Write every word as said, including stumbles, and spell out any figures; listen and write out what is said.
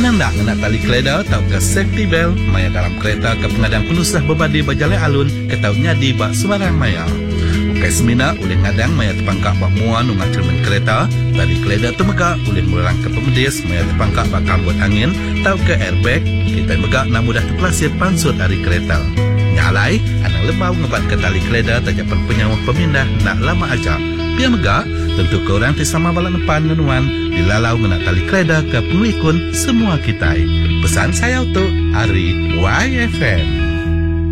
Menandak nak tali keleda atau ke safety belt maya dalam kereta ke pengadang penusah berbadi berjalan alun ke tau nyadi bak sembarang maya. Ukai semina oleh ngadang maya terpangkak bak muan ungat cermin kereta, tali keleda temegak oleh merang ke pemedis maya terpangkak bak kambut angin tau ke airbag, kita megak nak mudah terpelasir pansut dari kereta. Nyalai, anak lemau ngebat ke tali keleda tajapan penyawah pemindah nak lama aja. Biar megak, tentu korang tisama balak depan nenuan dilalau ngena tali keleda ke pengelikun semua kita. Pesan saya untuk Ari Y F M.